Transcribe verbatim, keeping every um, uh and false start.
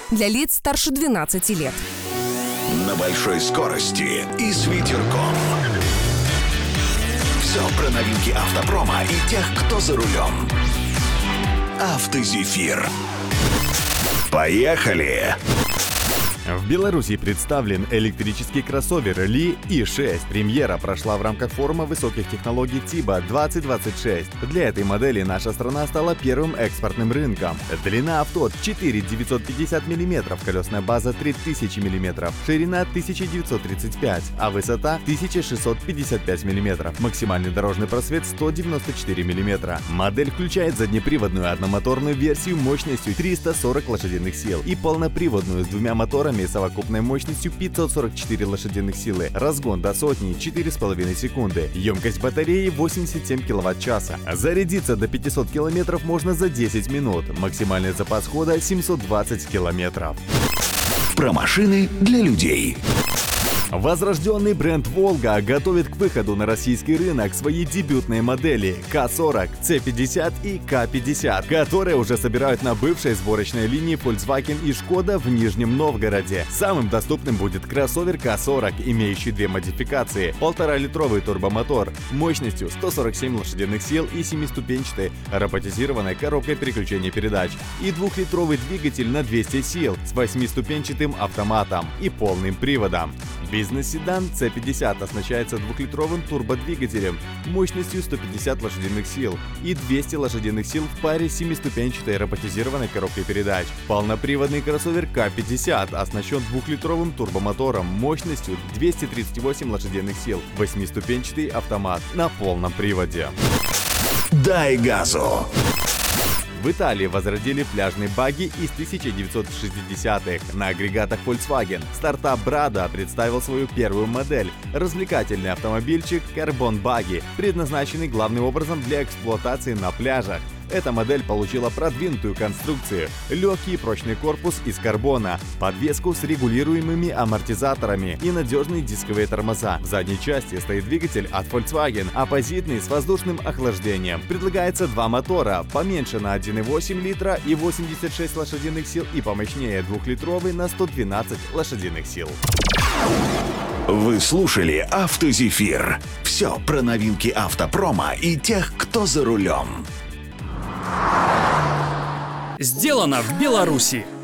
для лиц старше двенадцати лет. На большой скорости и с ветерком. Все про новинки автопрома и тех, кто за рулем. Автозефир. Поехали! В Беларуси представлен электрический кроссовер Ли и шесть. Премьера прошла в рамках форума высоких технологий ТИБА двадцать двадцать шесть. Для этой модели наша страна стала первым экспортным рынком. Длина авто четыре тысячи девятьсот пятьдесят миллиметров, колесная база три тысячи миллиметров, ширина тысяча девятьсот тридцать пять, а высота тысяча шестьсот пятьдесят пять миллиметров. Максимальный дорожный просвет сто девяносто четыре миллиметра. Модель включает заднеприводную одномоторную версию мощностью триста сорок лошадиных сил и полноприводную с двумя моторами совокупной мощностью пятьсот сорок четыре лошадиных силы. Разгон до сотни четыре с половиной секунды. Емкость батареи восемьдесят семь киловатт-часа. Зарядиться до пятисот километров можно за десять минут. Максимальный запас хода семьсот двадцать километров. Про машины для людей. Возрожденный бренд «Волга» готовит к выходу на российский рынок свои дебютные модели К сорок, Ц пятьдесят и К пятьдесят, которые уже собирают на бывшей сборочной линии Volkswagen и Шкода в Нижнем Новгороде. Самым доступным будет кроссовер К сорок, имеющий две модификации: полуторалитровый турбомотор мощностью сто сорок семь лошадиных сил и семиступенчатой роботизированной коробкой переключения передач, и двухлитровый двигатель на двести сил с восьмиступенчатым автоматом и полным приводом. Бизнес-седан Ц пятьдесят оснащается двухлитровым турбодвигателем мощностью сто пятьдесят лошадиных сил и двести лошадиных сил в паре с семиступенчатой роботизированной коробкой передач. Полноприводный кроссовер К пятьдесят оснащен двухлитровым турбомотором мощностью двести тридцать восемь лошадиных сил, восьмиступенчатый автомат на полном приводе. Дай газу! В Италии возродили пляжные багги из тысяча девятьсот шестидесятых на агрегатах Volkswagen. Стартап Brada представил свою первую модель – развлекательный автомобильчик Carbon Buggy, предназначенный главным образом для эксплуатации на пляжах. Эта модель получила продвинутую конструкцию, легкий и прочный корпус из карбона, подвеску с регулируемыми амортизаторами и надежные дисковые тормоза. В задней части стоит двигатель от Volkswagen, оппозитный с воздушным охлаждением. Предлагается два мотора, поменьше на один и восемь литра и восемьдесят шесть лошадиных сил и помощнее двухлитровый на сто двенадцать лошадиных сил. Вы слушали «Автозефир». Все про новинки автопрома и тех, кто за рулем. Сделано в Беларуси.